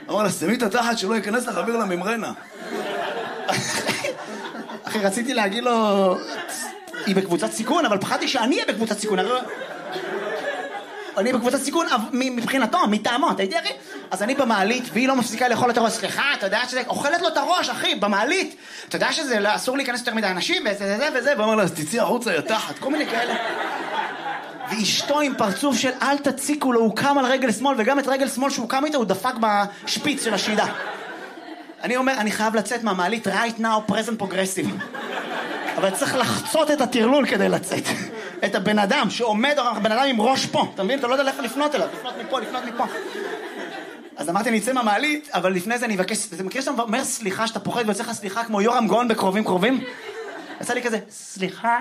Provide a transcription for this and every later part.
אמר לה, שמי את התחת שלא ייכנס לך אוויר לממרנה. אחי, רציתי להגיד לו, היא בקבוצת סיכון, אבל פחדתי שאני אהיה בקבוצת סיכון. אני בקבוצת סיכון מבחינתו, מטעמו, אתה יודע אחי? אז אני במעלית, והיא לא מפסיקה לאכול את הראש, סליחה, אתה יודע שזה, אוכלת לו את הראש, אחי, במעלית. אתה יודע שזה אסור להיכנס יותר מדי אנשים, וזה, ואמר לה, אז תצאי החוצה, יא תחת, כל מיני כאלה. ואשתו עם פרצוף של אל תציקו לו, הוא קם על רגל שמאל, וגם את רגל שמאל שהוא קם איתה, הוא דפק בשפיץ של השידה. אני אומר, אני חייב לצאת מהמעלית, right now, present progressive. אבל צריך לחצות את הטרלול כדי לצאת. את הבן אדם שעומד, הבן אדם עם ראש פה, אתה מבין? אתה לא יודע איך לפנות אליו, לפנות מפה. אז אמרתי, אני אצא מהמעלית, אבל לפני זה אני אבקש, אתה מכיר שאתה אומר סליחה, שאתה פוחד ויוצא לך סליחה כמו יורם גאון בקרובים? עשה לי כזה, סליחה?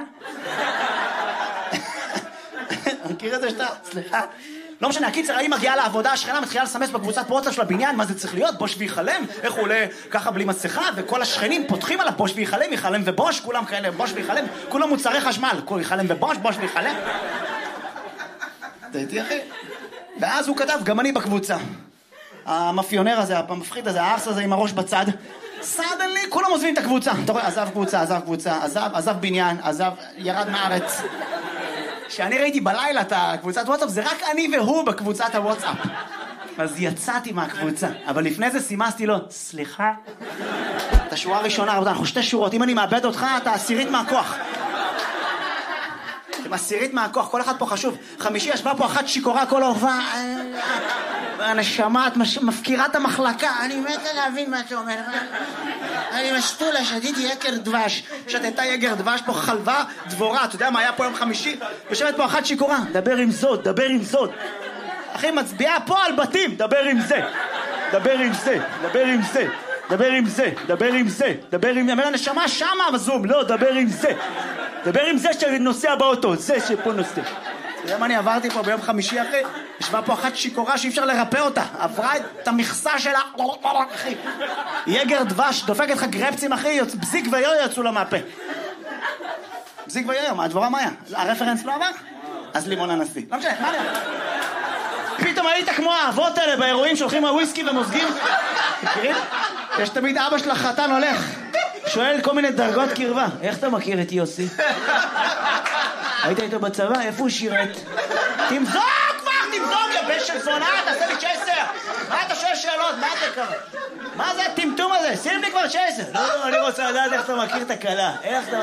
מכיר את זה שאתה, סליחה? לא משנה, הקיצר, אני מגיעה לעבודה, השכנה מתחילה לסמס בקבוצת וואטסאפ של הבניין, מה זה צריך להיות? בוש ויחלם? איך הוא עולה ככה בלי מסכה? וכל השכנים פותחים עליו, בוש ויחלם, יחלם ובוש, כולם כאלה, בוש ויחלם, כולם מוצרי חשמל, כולם יחלם ובוש, בוש ויחלם. אתה איתי אחי? ואז הוא כתב, גם אני בקבוצה. המאפיונר הזה, המפחיד הזה, הארס הזה עם הראש בצד. סדנלי, כולם עוזבים את הקבוצה. אתה רואה, עזב בניין, ירד מארץ. כשאני ראיתי בלילה את הקבוצת וואטסאפ, זה רק אני והוא בקבוצת הוואטסאפ. אז יצאתי מהקבוצה, אבל לפני זה סימסתי לו, סליחה? את השורה הראשונה, אנחנו 2 שורות, אם אני מאבד אותך, אתה 10 מהכוח. אתם 10 מהכוח, כל אחד פה חשוב. 5 ישבה פה אחת שיקורה כל ההופעה. הנשמה, את מפקירה את המחלקה. אני מתה להבין מה אתה אומר. אני משתולה, שתיתי יקר דבש. שתתה יקר דבש פה חלבה דבורה. אתה יודע מה היה פה יום חמישי? יושבת פה אחת שיקורה. דבר עם זאת. אחי, מצביעה פה על בתים. דבר עם זה. אומר הנשמה שמה בזום. לא, דבר עם זה שנוסע באוטו. זה שפה נוסע. אתה יודע מה אני עברתי פה ביום חמישי אחי? ישבה פה אחת שיקורה שאי אפשר לרפא אותה. עברה את המכסה שלה. אחי. יגר דבש, דופקת לך גרפצים אחי, בזיק ויו יצאו לה מהפה. בזיק ויו, מה הדבורה מה היה? הרפרנס לא עבר? אז לימון הנשיא. לא משנה, מה אני אומר? פתאום היית כמו האבות האלה באירועים שהולכים מהוויסקי ומוזגים. מכירים? יש תמיד אבא של החתן הולך. שואל כל מיני דרגות קרבה. איך אתה מכיר את יוסי? היית איתו בצבא? איפה הוא שירת? תמזוג, יא בן של זונה, תעשה לי צ'ייסר. מה אתה שואל שאלות? מה זה קרה? מה זה הטמטום הזה? שים לי כבר צ'ייסר. לא, אני רוצה לדעת איך אתה מכיר את הקלה.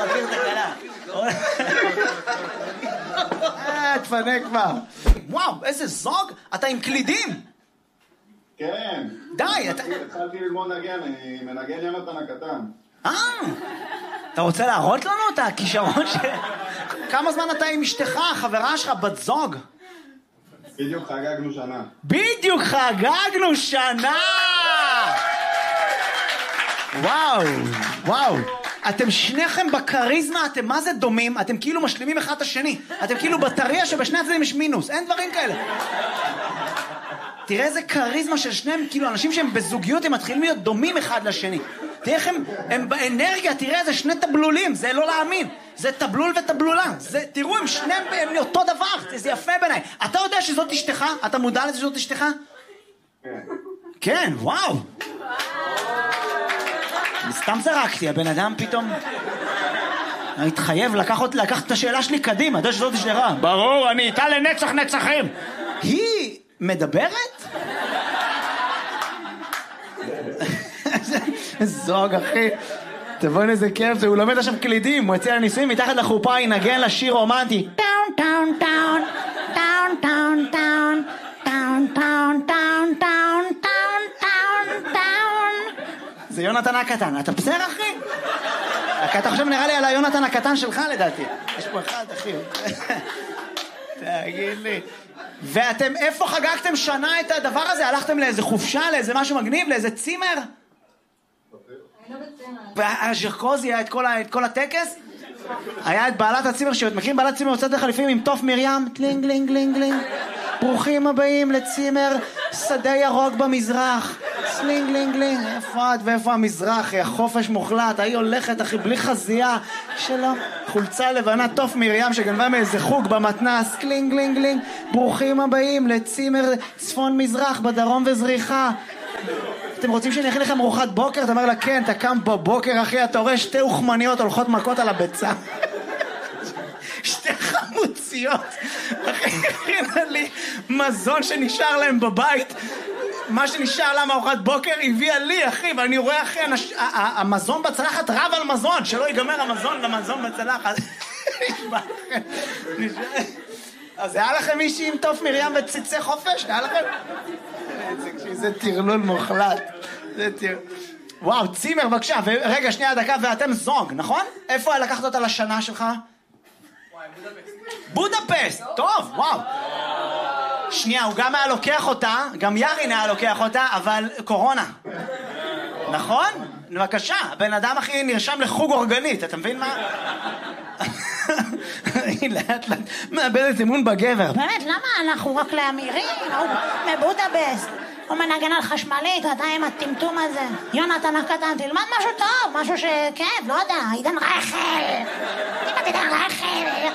תפנה כבר. וואו, איזה זוג. אתה עם קלידים. כן. די, אתה... התחלתי ללמוד נגן, אני מנגן יונתן הקטן. אתה רוצה להראות לנו את הכישרון כמה זמן אתה עם אשתך, חברה שלך, בת זוג? בדיוק חגגנו שנה! וואו. אתם שניכם בקריזמה, אתם מה זה דומים? אתם כאילו משלימים אחד את השני. אתם כאילו בטריה שבשני הצדדים יש מינוס. אין דברים כאלה. תראה איזה קריזמה של שניהם, כאילו אנשים שהם בזוגיות הם מתחילים להיות דומים אחד לשני. תראה איך הם באנרגיה, תראה איזה 2 תבלולים, זה לא להאמין. זה תבלול ותבלולה. תראו, הם שניהם אותו דבר, זה יפה בעיניי. אתה יודע שזאת אשתך? אתה מודע לזה שזאת אשתך? כן, וואו. סתם זרקתי, הבן אדם פתאום... התחייב לקחת את השאלה שלי קדימה, אתה יודע שזאת אשתך? ברור, אני איתה לנצח נצחים. היא מדברת? זוג אחי, תבואי איזה כיף זה, הוא לומד עכשיו קלידים, הוא יצא לניסויים מתחת לחופה, ינגן לשיר רומנטי. זה יונתן הקטן, אתה בסדר אחי? אתה חושב נראה לי על היונתן הקטן שלך לדעתי. יש פה אחד אחי. תגיד לי. ואתם איפה חגגתם שנה את הדבר הזה? הלכתם לאיזה חופשה, לאיזה משהו מגניב, לאיזה צימר? והז'רקוזי היה את כל הטקס? היה את בעלת הצימר, מכירים בעלת צימר יוצאת לך לפעמים עם תוף מרים, טלינג לינג לינג לינג, ברוכים הבאים לצימר שדה ירוק במזרח, סלינג לינג לינג, איפה את ואיפה המזרח, החופש מוחלט, היא הולכת אחי בלי חזייה שלו, חולצה לבנה, תוף מרים שגנבה מאיזה חוג במתנס, קלינג לינג לינג, ברוכים הבאים לצימר צפון מזרח בדרום וזריחה. אתם רוצים שאני אכין לכם ארוחת בוקר? אתה אומר לה, כן, אתה קם בבוקר, אחי, אתה רואה שתי אוכמניות הולכות מכות על הביצה. שתי חמוציות. אחי, הכינה לי מזון שנשאר להם בבית. מה שנשאר לה מארוחת בוקר הביאה לי, אחי, ואני רואה, אחי, המזון בצלחת רב על מזון, שלא ייגמר המזון למזון בצלחת. אז היה לכם מישהי עם תוף מרים וציצי חופש? היה לכם? זה טרלול מוחלט. וואו, צימר, בבקשה. רגע, שנייה, דקה, ואתם זונג, נכון? איפה לקחת אותה לשנה שלך? בודפסט. טוב, וואו. שנייה, הוא גם היה לוקח אותה, גם ירין היה לוקח אותה, אבל קורונה. נכון? בבקשה, הבן אדם הכי נרשם לחוג אורגנית, אתה מבין מה? היא לאט לאט מאבדת אמון בגבר. באמת, למה אנחנו רק לאמירים? הוא מבודפסט, הוא מנגן על חשמלית, אתה עם הטמטום הזה. יונתן הקטן, תלמד משהו טוב, משהו שכן, לא יודע, עידן רייכל. תלמד עידן רייכל.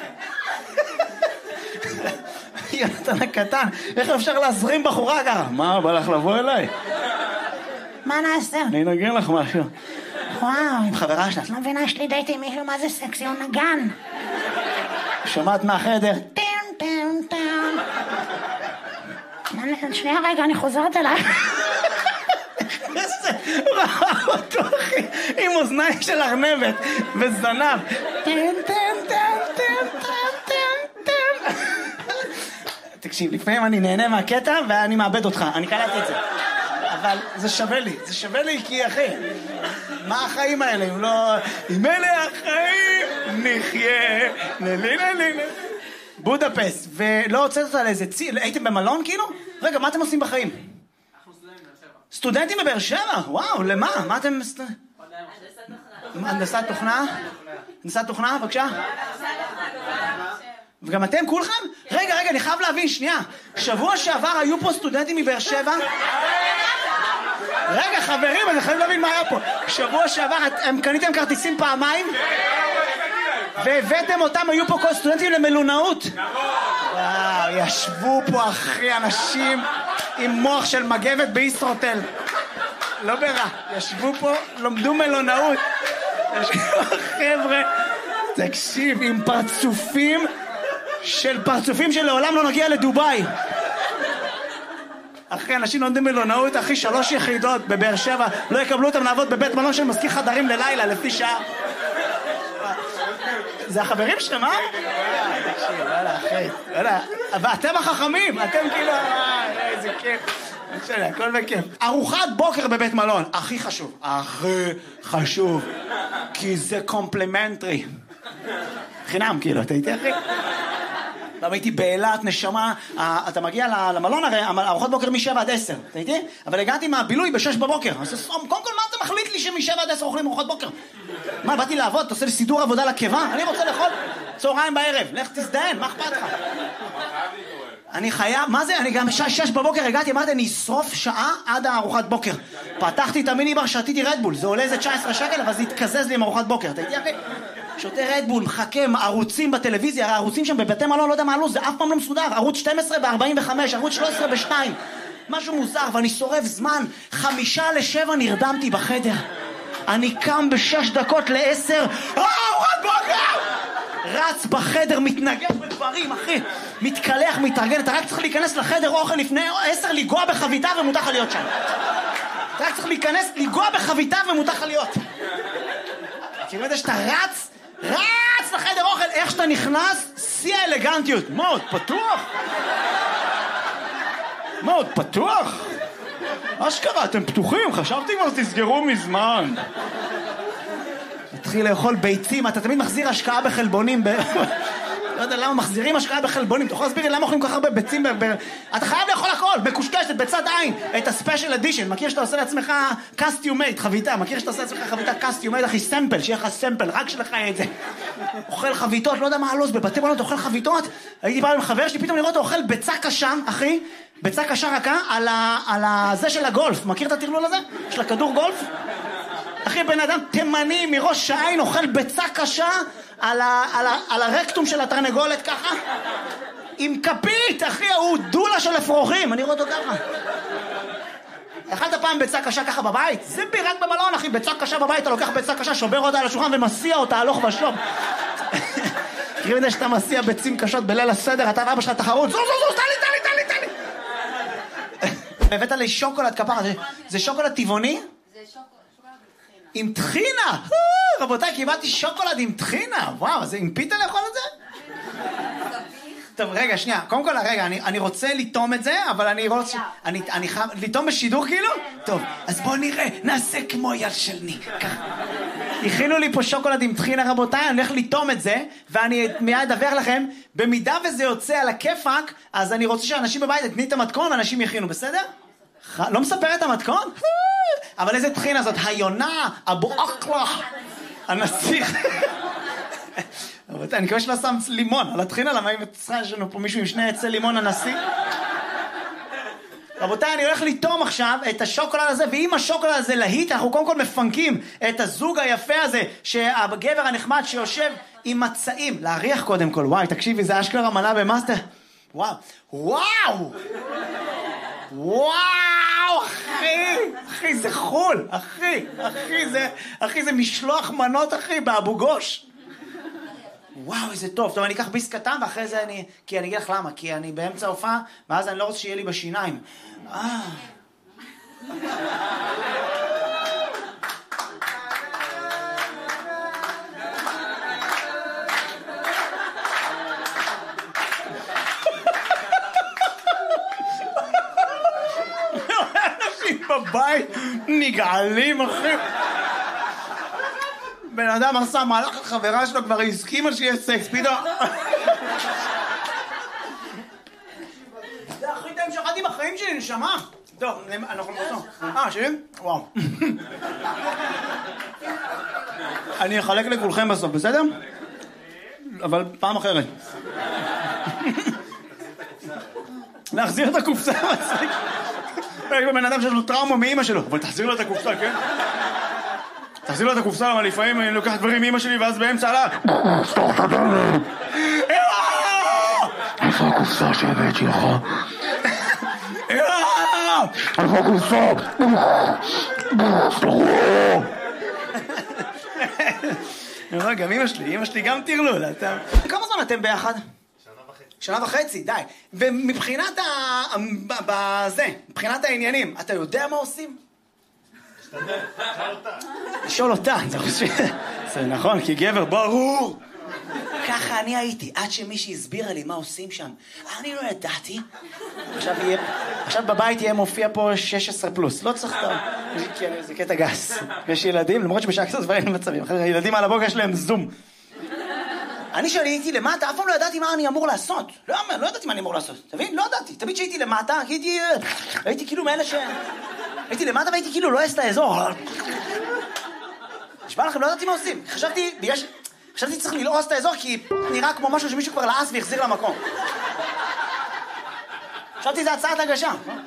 יונתן הקטן, איך אפשר להזרים בחורה ככה? מה, בא לך לבוא אליי? מה נעשה? אני אנגן לך משהו. וואו, עם חברה שלך. לא מבינה, יש לי דייט עם מישהו, מה זה סקסי, הוא נגן. שמעת מהחדר? טם טם טם. שנייה רגע, אני חוזרת אליי. איזה ראה אותו, אחי, עם אוזניים של ארנבת וזנב. טם טם טם טם טם טם. תקשיב, לפעמים אני נהנה מהקטע ואני מאבד אותך, אני קלטתי את זה. אבל זה שווה לי כי אחי, מה החיים האלה אם לא... אם אלה החיים נחיה, נלילה. בודפסט, ולא הוצאת אותה לאיזה הייתם במלון כאילו? רגע, מה אתם עושים בחיים? אנחנו סטודנטים בבאר שבע? וואו, למה? מה אתם... הנדסת תוכנה? הנדסת תוכנה, בבקשה? וגם אתם כולכם? רגע, אני חייב להבין, שנייה. שבוע שעבר היו פה סטודנטים מבאר שבע? רגע, חברים, אני חייב להבין מה היה פה. שבוע שעבר, הם קניתם כרטיסים פעמיים? והבאתם אותם, היו פה כל סטודנטים למלונאות? וואו, ישבו פה אחי אנשים עם מוח של מגבת בישרוטל. לא ברע, ישבו פה, לומדו מלונאות. ישבו חבר'ה, תקשיב, עם פרצופים שלעולם לא נגיע לדוביי. אחי, אנשים לומדים מלונאות, אחי, 3 יחידות בבאר שבע, לא יקבלו אותם לעבוד בבית מלון של מזכיר חדרים ללילה, לפי שעה. זה החברים שלהם, אה? תקשיב, וואלה, אחי, וואלה. ואתם החכמים, אתם כאילו, איזה כיף. בסדר, הכל בכיף. ארוחת בוקר בבית מלון, הכי חשוב. כי זה קומפלימנטרי. חינם, כאילו, אתה איתי, אחי? פעם הייתי באילת, נשמה, אתה מגיע למלון הרי, ארוחת בוקר מ-7 עד 10, אתה איתי? אבל הגעתי מהבילוי ב-6 בבוקר. אז קודם כל, מה אתה מחליט לי שמ-7 עד 10 אוכלים ארוחת בוקר? מה, באתי לעבוד, אתה עושה לי סידור עבודה לקיבה? אני רוצה לאכול צהריים בערב, לך תזדיין, מה אכפת לך? אני חייב, מה זה? אני גם 6 בבוקר הגעתי, אמרתי, אני אשרוף שעה עד הארוחת בוקר. פתחתי את המיניבר, שתיתי רדבול, זה עולה איזה 19 שקל, אבל זה התקזז לי עם ארוחת בוקר, אתה איתי, אחי? שותה רדבול, מחכה, ערוצים בטלוויזיה, הערוצים שם בבתי מלון, לא יודע מה עלו, זה אף פעם לא מסודר, ערוץ 12 ב-45, ערוץ 13 ב-2, משהו מוזר, ואני שורף זמן, 5:55 נרדמתי בחדר, אני קם ב6 דקות ל10, ארוחת בוקר! רץ בחדר, מתנגד בדברים, אחי, מתקלח, מתארגן, אתה רק צריך להיכנס לחדר אוכל לפני 10, לגוע בחביתה ומותר לך להיות שם. אתה רק צריך להיכנס, לגוע בחביתה ומותר לך להיות. כאילו את זה שאתה רץ לחדר אוכל, איך שאתה נכנס, שיא האלגנטיות. מאוד פתוח? אשכרה, אתם פתוחים, חשבתי כבר תסגרו מזמן. התחיל לאכול ביצים, אתה תמיד מחזיר השקעה בחלבונים, לא יודע למה מחזירים השקעה בחלבונים, אתה יכול להסביר לי למה אוכלים כל כך הרבה ביצים, אתה חייב לאכול הכל, בקושקשת, בצד עין, את הספיישל אדישן, מכיר שאתה עושה לעצמך קסטיומייט, חביתה, מכיר שאתה עושה לעצמך חביתה קסטיומייט, אחי, סמפל, שיהיה לך סמפל, רק שלך את זה. אוכל חביתות, לא יודע מה הלו"ז, בבתי מלון אתה אוכל חביתות, הייתי בא עם חבר שלי, פתאום לראות, אוכל ביצה קשה, אחי, ביצה קשה רכה, על זה של הגולף, מכיר את הטרלול הזה? של הכדור גולף? אחי, בן אדם תימני מראש העין אוכל ביצה קשה על הרקטום של התרנגולת ככה עם כפית, אחי, הוא דולה של אפרוחים, אני רואה אותו ככה. אכלת פעם ביצה קשה ככה בבית? זה רק במלון, אחי, ביצה קשה בבית, אתה לוקח ביצה קשה, שובר אותה על השולחן ומסיע אותה הלוך ושוב. תראי מדי שאתה מסיע ביצים קשות בליל הסדר, אתה ואבא שלך תחרות, זו, תן לי. הבאת לי שוקולד כפרה, זה שוקולד טבעוני? זה שוקולד עם טחינה! רבותיי, קיבלתי שוקולד עם טחינה! וואו, זה עם פיתה לאכול את זה? טוב, רגע, שנייה. קודם כל, רגע, אני רוצה לטום את זה, אבל אני רוצה... אני חייב... לטום בשידור כאילו? טוב, אז בואו נראה, נעשה כמו ילשלני. ככה. הכינו לי פה שוקולד עם טחינה, רבותיי, אני הולך לטום את זה, ואני מיד אדווח לכם, במידה וזה יוצא על הכיפק, אז אני רוצה שאנשים בבית יתני את המתכון, ואנשים יכינו, בסדר? לא מספר את המתכון? אבל איזה טחינה זאת? היונה, אבו אקלה, הנסיך. אני מקווה שלא שם לימון על הטחינה, למה אם יש לנו פה מישהו עם 2 עצי לימון הנשיא? רבותיי, אני הולך לטום עכשיו את השוקולד הזה, ואם השוקולד הזה להיט, אנחנו קודם כל מפנקים את הזוג היפה הזה, שהגבר הנחמד שיושב עם מצעים. להריח קודם כל, וואי, תקשיבי, זה אשכרה מנה במאסטר. וואו, אחי, זה חול, אחי, זה משלוח מנות, אחי, באבו גוש. וואו, איזה טוב. טוב, אני אקח ביס קטן, ואחרי זה כי אני אגיד לך למה, כי אני באמצע הופעה, ואז אני לא רוצה שיהיה לי בשיניים. אנשים בבית נגעלים, אחי. בן אדם עשה מהלך לחברה שלו, כבר הסכימה שיהיה סקס, פתאום. זה הכי טעים שאכלתי בחיים שלי, נשמה. טוב, אנחנו נבוא. שלי? וואו. אני אחלק לכולכם בסוף, בסדר? אבל פעם אחרת. להחזיר את הקופסה, מצחיק. בן אדם שיש לו טראומה מאמא שלו, אבל תחזיר לו את הקופסה, כן? תחזיר לו את הקופסה, אבל לפעמים אני לוקח דברים מאמא שלי, ואז באמצע עלה... סתוך את הדלת! איפה הקופסה שהבאתי לך? איפה הקופסה? גם אמא שלי גם תרלול. כמה זמן אתם ביחד? 1.5. 1.5, די. ומבחינת מבחינת העניינים, אתה יודע מה עושים? לשאול אותה, זה נכון, כי גבר ברור. ככה אני הייתי, עד שמישהי הסבירה לי מה עושים שם. אני לא ידעתי. עכשיו בבית יהיה מופיע פה 16 פלוס. לא צריך זה קטע גס. יש ילדים, למרות שבשעה כזאת דברים מצבים. ילדים על הבוקר יש להם זום. אני שהייתי למטה, אף פעם לא ידעתי מה אני אמור לעשות. לא ידעתי מה אני אמור לעשות. תבין? לא ידעתי. תמיד שהייתי למטה, הייתי כאילו מאלה הייתי למטה והייתי כאילו לא אעש את האזור. נשבע לכם, לא ידעתי מה עושים. חשבתי צריך ללעוס את האזור כי נראה כמו משהו שמישהו כבר לעס והחזיר למקום. חשבתי זה הצעת הגשה.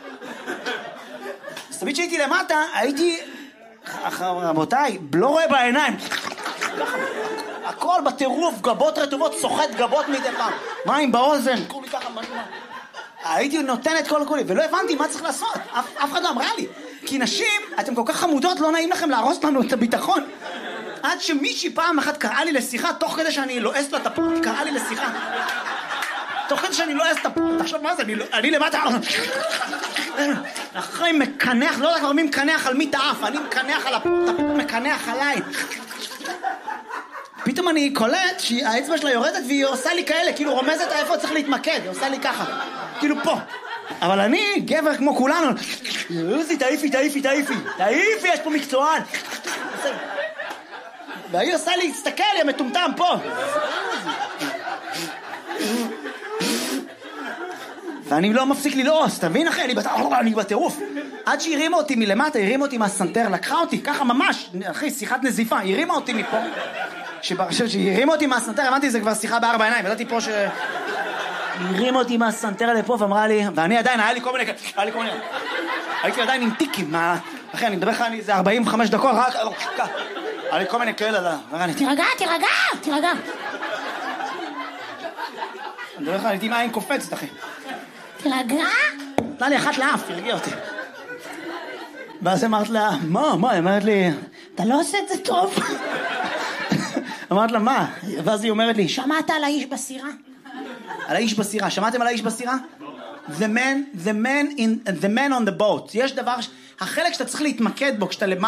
אז תמיד שהייתי למטה, הייתי... רבותיי, לא רואה בעיניים. הכל בטירוף, גבות רטובות, סוחט גבות מדי פעם. מים באוזן, כולי ככה, הייתי נותן את כל כולי, ולא הבנתי מה צריך לעשות. אף אחד לא אמרה לי. כי נשים, אתם כל כך חמודות, לא נעים לכם להרוס לנו את הביטחון. עד שמישהי פעם אחת קראה לי לשיחה, תוך כדי שאני לועס לה את הפות, קראה לי לשיחה. תוך כדי שאני לועס את הפות, תחשוב מה זה, אני למטה... אחרי מקנח, לא יודע כבר מי מקנח על מי תאף, אני מקנח על הפות, הפות מקנח עליי. פתאום אני קולט שהאצבע שלה יורדת והיא עושה לי כאלה, כאילו רומזת איפה צריך להתמקד, היא עושה לי ככה, כאילו פה. אבל אני, גבר כמו כולנו, תעיפי, יש פה מקצוען. והיא עושה לי, תסתכל, היא המטומטם פה. ואני לא מפסיק ללעוס, תבין אחי, אני בטירוף. עד שהרימה אותי מלמטה, הרימה אותי מהסנטר, לקחה אותי, ככה ממש, אחי, שיחת נזיפה, הרימה אותי מפה. שהרימה אותי מהסנטר, הבנתי, זה כבר שיחה בארבע עיניים, ידעתי פה הרימה אותי מהסנטר לפה ואמרה לי, ואני עדיין, היה לי כל מיני, הייתי עדיין עם טיקים, אחי, אני מדבר לך, זה 45 דקות, רק, היה לי כל מיני כאלה, תירגע. אני מדבר לך, הייתי עם עין קופצת, אחי. תירגע? נתנה לי אחת לאף, תרגיע אותי. ואז אמרת לה, מה? היא אומרת לי, אתה לא עושה את זה טוב. אמרת לה, מה? ואז היא אומרת לי, שמעת על האיש בסירה? על האיש בסירה, שמעתם על האיש בסירה? The man on the boat. יש דבר, החלק שאתה צריך להתמקד בו כשאתה למעלה,